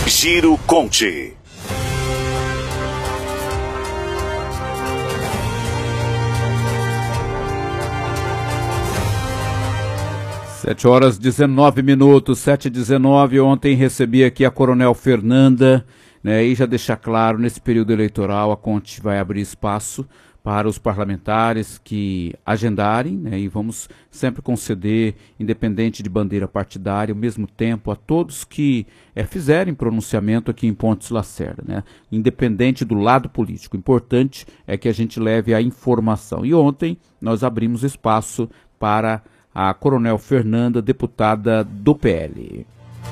Giro Conte. 7h19, 7h19. Ontem recebi aqui a Coronel Fernanda, né, e já deixar claro, nesse período eleitoral a Conte vai abrir espaço para os parlamentares que agendarem, né, e vamos sempre conceder, independente de bandeira partidária, ao mesmo tempo a todos que fizerem pronunciamento aqui em Pontes Lacerda, né, independente do lado político. O importante é que a gente leve a informação. E ontem nós abrimos espaço para a Coronel Fernanda, deputada do PL.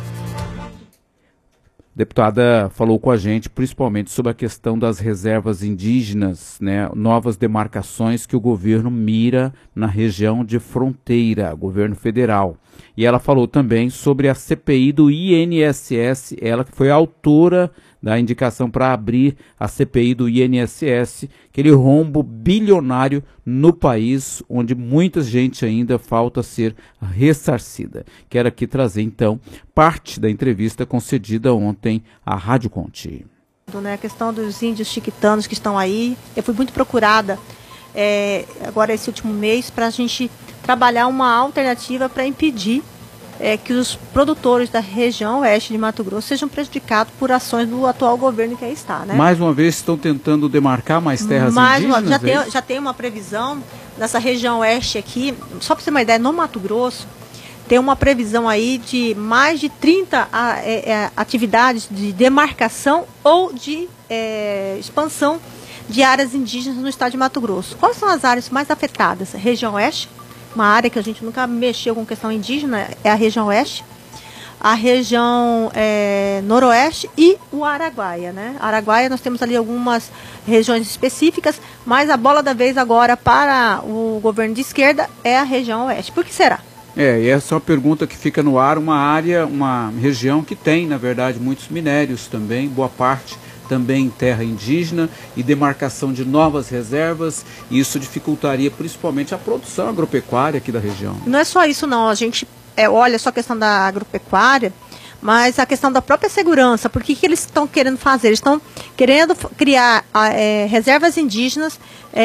A deputada falou com a gente principalmente sobre a questão das reservas indígenas, né, novas demarcações que o governo mira na região de fronteira, governo federal. E ela falou também sobre a CPI do INSS, ela que foi a autora da indicação para abrir a CPI do INSS, aquele rombo bilionário no país, onde muita gente ainda falta ser ressarcida. Quero aqui trazer, então, parte da entrevista concedida ontem à Rádio Conte. A questão dos índios chiquitanos que estão aí, eu fui muito procurada agora esse último mês para a gente trabalhar uma alternativa para impedir que os produtores da região oeste de Mato Grosso sejam prejudicados por ações do atual governo que aí está, né? Mais uma vez estão tentando demarcar mais terras indígenas? Já tem uma previsão nessa região oeste aqui, só para você ter uma ideia, no Mato Grosso, tem uma previsão aí de mais de 30 atividades de demarcação ou de expansão de áreas indígenas no estado de Mato Grosso. Quais são as áreas mais afetadas? Região oeste, uma área que a gente nunca mexeu com questão indígena, é a região oeste, a região noroeste e o Araguaia, né? Araguaia nós temos ali algumas regiões específicas, mas a bola da vez agora para o governo de esquerda é a região oeste. Por que será? E essa é uma pergunta que fica no ar, uma região que tem, na verdade, muitos minérios também, boa parte também em terra indígena e demarcação de novas reservas, e isso dificultaria principalmente a produção agropecuária aqui da região. Não é só isso não, a gente olha só a questão da agropecuária, mas a questão da própria segurança. Por que eles estão querendo fazer? Eles estão querendo criar reservas indígenas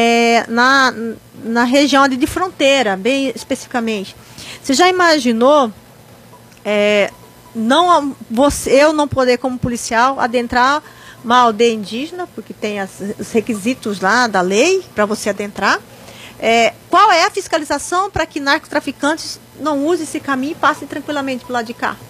na região ali de fronteira, bem especificamente. Você já imaginou eu não poder, como policial, adentrar uma aldeia indígena, porque tem os requisitos lá da lei para você adentrar? Qual é a fiscalização para que narcotraficantes não usem esse caminho e passem tranquilamente para o lado de cá?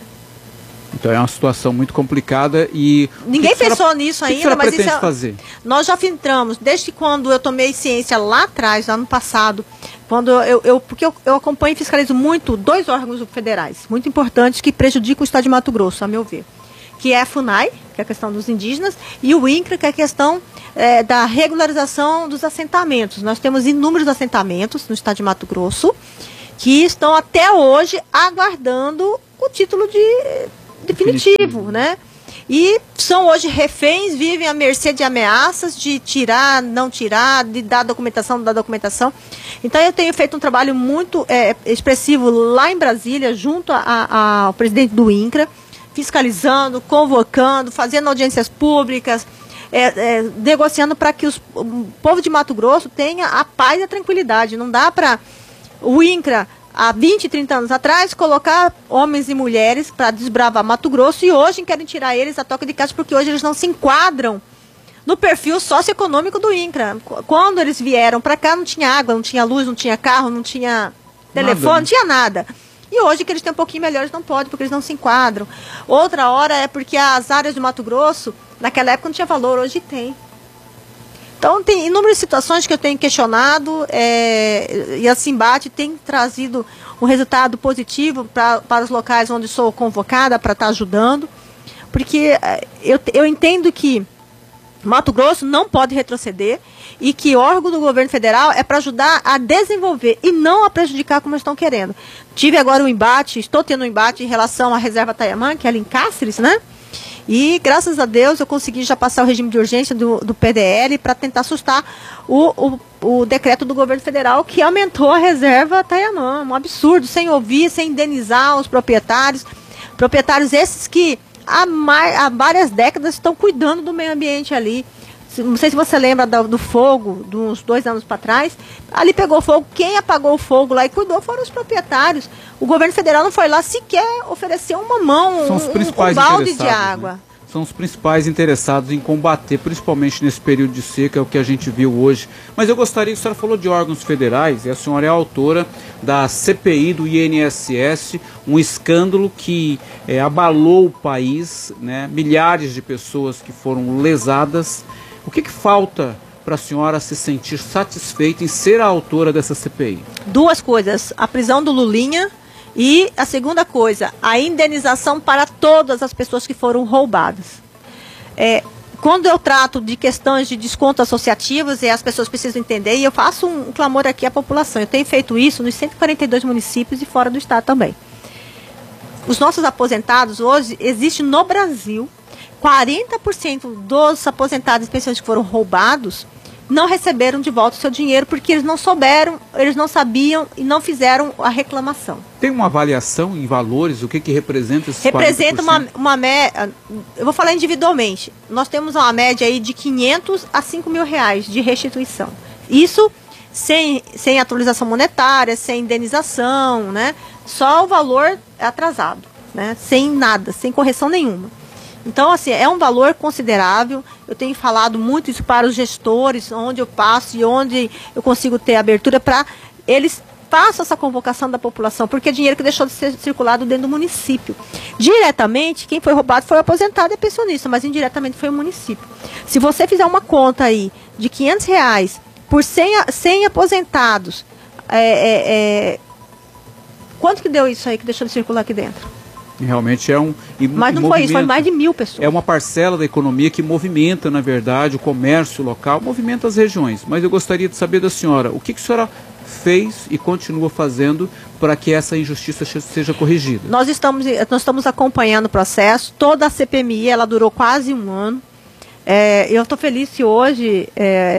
Então é uma situação muito complicada e... Ninguém pensou nisso ainda, mas isso fazer? Nós já filtramos, desde quando eu tomei ciência lá atrás, ano passado, quando porque eu acompanho e fiscalizo muito dois órgãos federais, muito importantes, que prejudicam o estado de Mato Grosso, a meu ver, que é a FUNAI, que é a questão dos indígenas, e o INCRA, que é a questão da regularização dos assentamentos. Nós temos inúmeros assentamentos no estado de Mato Grosso que estão até hoje aguardando o título definitivo, né? E são hoje reféns, vivem à mercê de ameaças de tirar, não tirar, de dar documentação, não dar documentação. Então eu tenho feito um trabalho muito expressivo lá em Brasília, junto ao presidente do INCRA, fiscalizando, convocando, fazendo audiências públicas, negociando para que o povo de Mato Grosso tenha a paz e a tranquilidade. Não dá para o INCRA, há 20, 30 anos atrás, colocar homens e mulheres para desbravar Mato Grosso e hoje querem tirar eles a toca de caixa, porque hoje eles não se enquadram no perfil socioeconômico do INCRA. Quando eles vieram para cá, não tinha água, não tinha luz, não tinha carro, não tinha telefone, não tinha nada. E hoje que eles têm um pouquinho melhor, eles não podem, porque eles não se enquadram. Outra hora é porque as áreas do Mato Grosso, naquela época não tinha valor, hoje tem. Então tem inúmeras situações que eu tenho questionado, e a Simbate tem trazido um resultado positivo para os locais onde sou convocada para estar ajudando, porque eu entendo que Mato Grosso não pode retroceder e que o órgão do governo federal é para ajudar a desenvolver e não a prejudicar como eles estão querendo. Tive agora estou tendo um embate em relação à reserva Tayamã, que é ali em Cáceres, né? E graças a Deus eu consegui já passar o regime de urgência do PDL para tentar assustar o decreto do governo federal que aumentou a reserva Tayamã. Um absurdo, sem ouvir, sem indenizar os proprietários. Proprietários esses que há várias décadas estão cuidando do meio ambiente ali. Não sei se você lembra do fogo, de uns 2 anos para trás. Ali pegou fogo. Quem apagou o fogo lá e cuidou foram os proprietários. O governo federal não foi lá sequer oferecer uma mão, um balde de água. Né? São os principais interessados em combater, principalmente nesse período de seca, é o que a gente viu hoje. Mas eu gostaria, a senhora falou de órgãos federais, e a senhora é a autora da CPI do INSS, um escândalo que abalou o país, né? Milhares de pessoas que foram lesadas. O que falta para a senhora se sentir satisfeita em ser a autora dessa CPI? 2 coisas, a prisão do Lulinha e a segunda coisa, a indenização para todas as pessoas que foram roubadas. Quando eu trato de questões de desconto associativos, as pessoas precisam entender, e eu faço um clamor aqui à população, eu tenho feito isso nos 142 municípios e fora do estado também. Os nossos aposentados hoje, existe no Brasil, 40% dos aposentados e pensionistas que foram roubados não receberam de volta o seu dinheiro porque eles não souberam, eles não sabiam e não fizeram a reclamação. Tem uma avaliação em valores? O que representa esses 40%? Representa uma média, eu vou falar individualmente, nós temos uma média aí de 500 a 5 mil reais de restituição. Isso sem atualização monetária, sem indenização, né? Só o valor atrasado, né? Sem nada, sem correção nenhuma. Então, assim, é um valor considerável. Eu tenho falado muito isso para os gestores, onde eu passo e onde eu consigo ter abertura para eles façam essa convocação da população, porque é dinheiro que deixou de ser circulado dentro do município. Diretamente, quem foi roubado foi o aposentado e pensionista, mas indiretamente foi o município. Se você fizer uma conta aí de R$500 por 100 aposentados, quanto que deu isso aí que deixou de circular aqui dentro? Realmente é um... Mas não foi isso, foi mais de 1.000 pessoas. É uma parcela da economia que movimenta, na verdade, o comércio local, movimenta as regiões. Mas eu gostaria de saber da senhora, o que a senhora fez e continua fazendo para que essa injustiça seja corrigida? Nós estamos acompanhando o processo, toda a CPMI, ela durou quase 1 ano. Eu estou feliz que hoje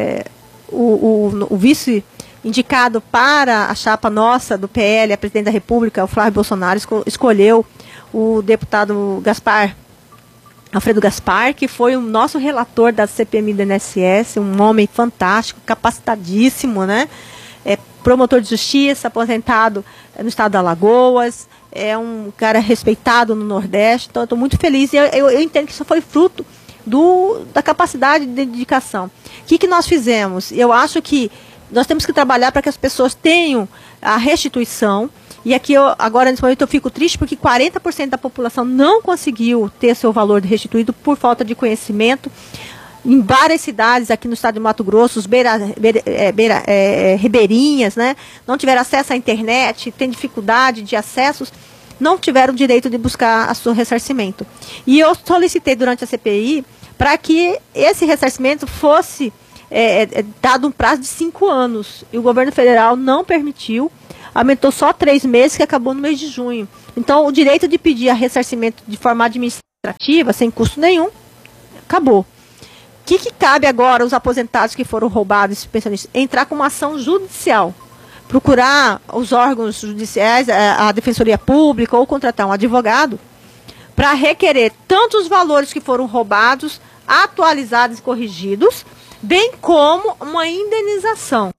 o vice indicado para a chapa nossa do PL, a presidente da República, o Flávio Bolsonaro, escolheu o deputado Alfredo Gaspar, que foi o nosso relator da CPMI do INSS, um homem fantástico, capacitadíssimo, né? Promotor de justiça, aposentado no estado de Alagoas, é um cara respeitado no Nordeste, então eu estou muito feliz e eu entendo que isso foi fruto da capacidade de dedicação. O que nós fizemos? Eu acho que nós temos que trabalhar para que as pessoas tenham a restituição. E aqui, agora, nesse momento, eu fico triste porque 40% da população não conseguiu ter seu valor restituído por falta de conhecimento. Em várias cidades aqui no estado de Mato Grosso, os ribeirinhas, né, não tiveram acesso à internet, têm dificuldade de acessos, não tiveram direito de buscar o seu ressarcimento. E eu solicitei durante a CPI para que esse ressarcimento fosse dado um prazo de 5 anos. E o governo federal não permitiu. Aumentou só 3 meses, que acabou no mês de junho. Então, o direito de pedir a ressarcimento de forma administrativa, sem custo nenhum, acabou. O que cabe agora aos aposentados que foram roubados, pensionistas? Entrar com uma ação judicial. Procurar os órgãos judiciais, a Defensoria Pública, ou contratar um advogado, para requerer tanto os valores que foram roubados, atualizados e corrigidos, bem como uma indenização.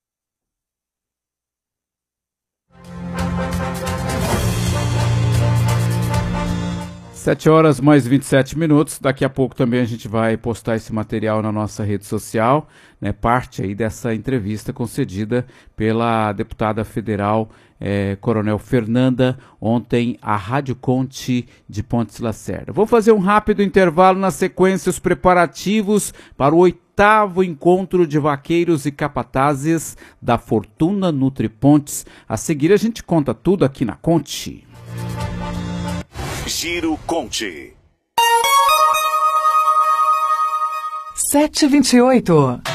7h mais 27 minutos. Daqui a pouco também a gente vai postar esse material na nossa rede social, né? Parte aí dessa entrevista concedida pela deputada federal Coronel Fernanda, ontem à Rádio Conte de Pontes Lacerda. Vou fazer um rápido intervalo, na sequência os preparativos para o 8º encontro de vaqueiros e capatazes da Fortuna Nutripontes. A seguir a gente conta tudo aqui na Conte. Giro Conte. 7h28.